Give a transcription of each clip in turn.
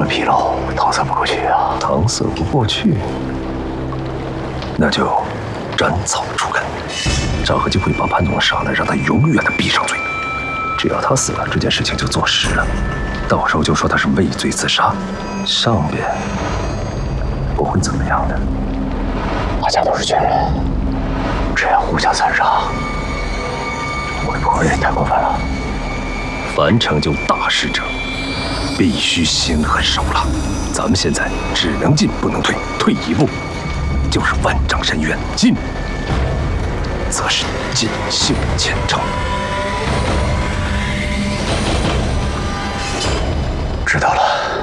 了纰漏，搪塞不过去啊！ 搪塞不过去，那就斩草除根。张和就会把潘总杀了，让他永远的闭上嘴。只要他死了，这件事情就坐实了。到时候就说他是畏罪自杀，上边不会怎么样的。 大家都是军人，这样互相残杀，会不会太过分了？ 凡成就大事者，必须心狠手辣。咱们现在只能进不能退，退一步就是万丈深渊，进则是尽兴前程。 知道了。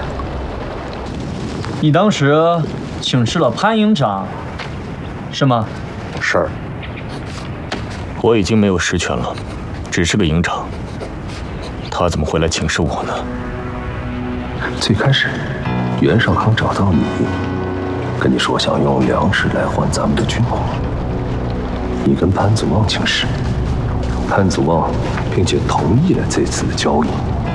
你当时请示了潘营长，是吗？ 是。 我已经没有实权了，只是个营长。他怎么会来请示我呢？ 最开始，袁绍康找到你，跟你说想用粮食来换咱们的军火。你跟潘祖望请示，潘祖望并且同意了这次的交易。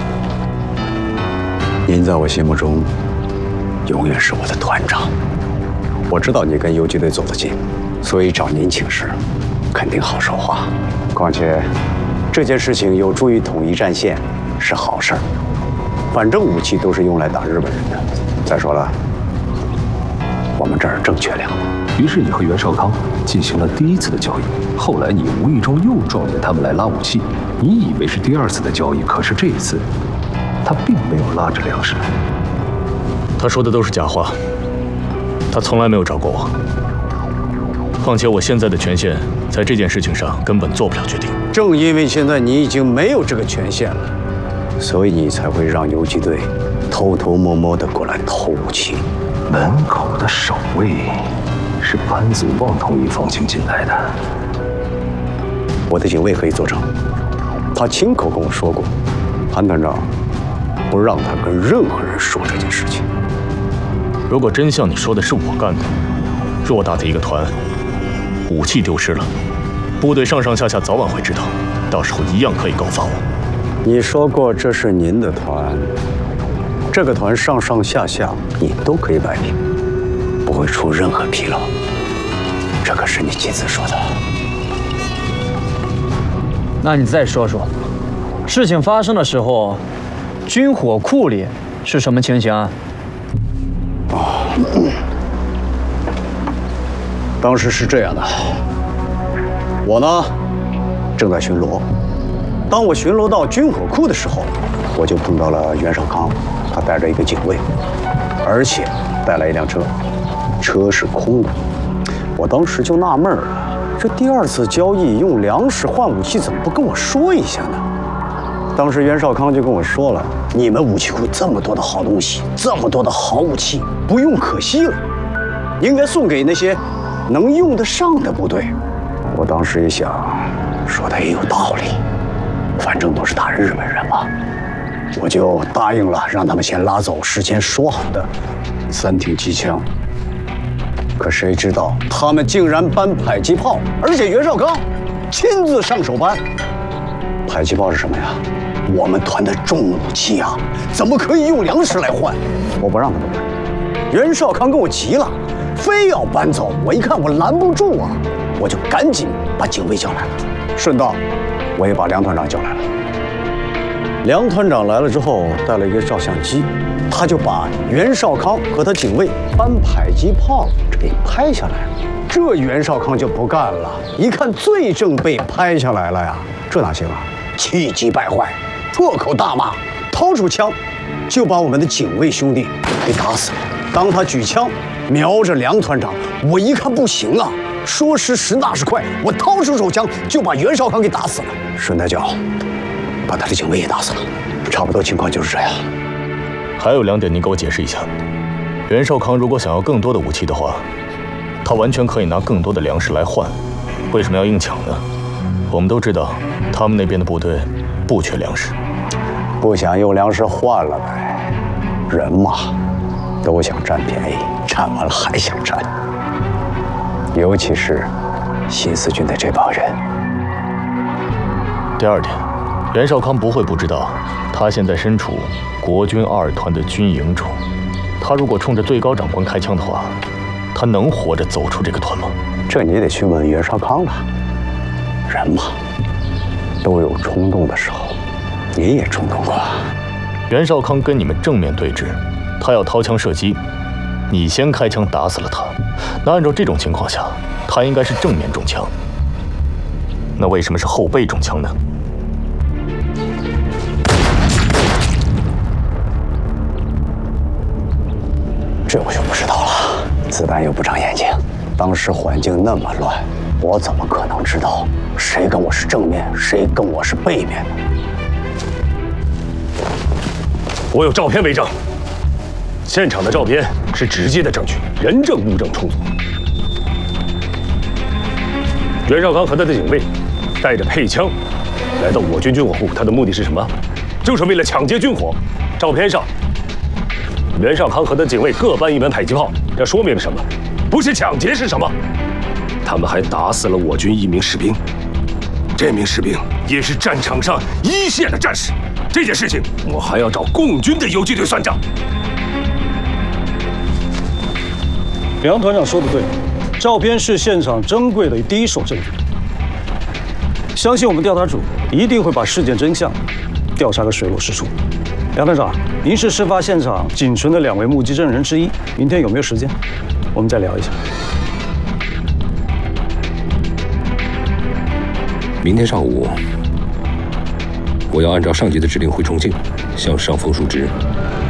您在我心目中永远是我的团长。我知道你跟游击队走得近，所以找您请示，肯定好说话。况且这件事情有助于统一战线，是好事儿。反正武器都是用来打日本人的。再说了，我们这儿正缺粮。 于是你和袁绍康进行了第一次的交易，后来你无意中又撞见他们来拉武器，你以为是第二次的交易，可是这一次他并没有拉着粮食来。 他说的都是假话，他从来没有找过我。况且我现在的权限在这件事情上根本做不了决定。 正因为现在你已经没有这个权限了，所以你才会让游击队偷偷摸摸地过来偷武器。 门口的守卫是潘祖望同意放行进来的。 我的警卫可以作证，他亲口跟我说过，潘团长不让他跟任何人说这件事情。 如果真像你说的是我干的，偌大的一个团，武器丢失了，部队上上下下早晚会知道，到时候一样可以告发我。 你说过这是您的团，这个团上上下下你都可以摆平，不会出任何纰漏。这可是你亲自说的。 那你再说说，事情发生的时候，军火库里是什么情形啊？ 当时是这样的，我呢正在巡逻。当我巡逻到军火库的时候，我就碰到了袁绍康，他带着一个警卫，而且带来一辆车，车是空的。我当时就纳闷了，这第二次交易用粮食换武器，怎么不跟我说一下呢？当时袁绍康就跟我说了，你们武器库这么多的好东西，这么多的好武器，不用可惜了，应该送给那些能用得上的部队。我当时一想，说的也有道理，反正都是打日本人嘛，我就答应了，让他们先拉走事先说好的3挺机枪。可谁知道他们竟然搬迫击炮，而且袁绍康亲自上手搬。迫击炮是什么呀？我们团的重武器啊，怎么可以用粮食来换？我不让他们搬。袁绍康跟我急了，非要搬走。我一看我拦不住啊，我就赶紧把警卫叫来了，顺道我也把梁团长叫来了。梁团长来了之后，带了一个照相机，他就把袁绍康和他警卫搬迫击炮这给拍下来了。这袁绍康就不干了，一看罪证被拍下来了呀，这哪行啊？气急败坏，破口大骂，掏出枪就把我们的警卫兄弟给打死了。当他举枪瞄着梁团长，我一看不行啊，说时迟那时快，我掏出手枪就把袁绍康给打死了，顺带脚把他的警卫也打死了。差不多情况就是这样。 还有2点，您给我解释一下。袁绍康如果想要更多的武器的话，他完全可以拿更多的粮食来换，为什么要硬抢呢？我们都知道，他们那边的部队不缺粮食， 不想用粮食换了呗。人嘛，都想占便宜，占完了还想占。尤其是新四军的这帮人。 第2点，袁绍康不会不知道，他现在身处国军2团的军营中。 他如果冲着最高长官开枪的话，他能活着走出这个团吗？ 这你得去问袁绍康了。人嘛，都有冲动的时候，你也冲动过。 袁绍康跟你们正面对峙，他要掏枪射击，你先开枪打死了他。那按照这种情况下，他应该是正面中枪。那为什么是后背中枪呢？ 这我就不知道了。子弹又不长眼睛，当时环境那么乱，我怎么可能知道谁跟我是正面，谁跟我是背面的？ 我有照片为证，现场的照片是直接的证据，人证物证充足。袁绍康和他的警卫带着配枪来到我军军火库，他的目的是什么？就是为了抢劫军火。照片上，袁绍康和他的警卫各搬一门迫击炮，这说明了什么？不是抢劫是什么？他们还打死了我军1名士兵，这名士兵也是战场上一线的战士。这件事情我还要找共军的游击队算账。 梁团长说的对，照片是现场珍贵的第一手证据。相信我们调查组一定会把事件真相调查个水落石出。梁团长，您是事发现场仅存的2位目击证人之一，明天有没有时间？我们再聊一下。 明天上午，我要按照上级的指令回重庆，向上峰述职。